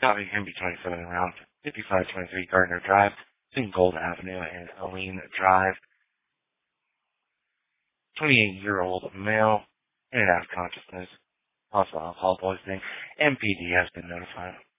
Copy can be 27 around 5523 Gardner Drive, between Gold Avenue and Aline Drive. 28-year-old male, in and out of consciousness, possible alcohol poisoning. MPD has been notified.